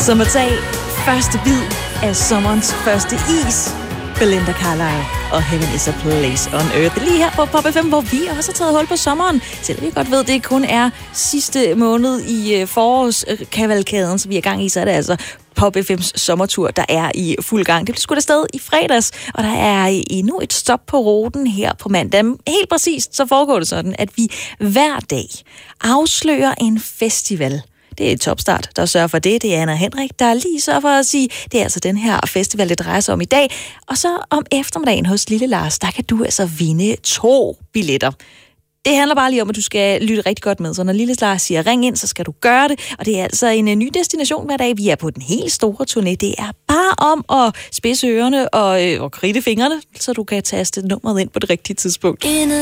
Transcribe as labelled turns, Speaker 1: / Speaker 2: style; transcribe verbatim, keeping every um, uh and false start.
Speaker 1: som at tage første bid af sommerens første is. Belinda Carlisle og Heaven is a Place on Earth. Lige her på Pop F M, hvor vi også har taget hul på sommeren. Selvom vi godt ved, at det kun er sidste måned i forårskavalkaden, så vi er i gang i, så er det altså Pop F M's sommertur, der er i fuld gang. Det blev skudt afsted i fredags, og der er endnu et stop på ruten her på mandag. Helt præcist, så foregår det sådan, at vi hver dag afslører en festival. Det er et topstart, der sørger for det. Det er Anna Henrik, der lige sørger for at sige, det er altså den her festival, det drejer sig om i dag. Og så om eftermiddagen hos Lille Lars, der kan du altså vinde to billetter. Det handler bare lige om, at du skal lytte rigtig godt med. Så når Lille Lars siger ring ind, så skal du gøre det. Og det er altså en ny destination hver dag. Vi er på den helt store turné. Det er bare om at spidse ørerne og, øh, og kridte fingrene, så du kan taste nummeret ind på det rigtige tidspunkt.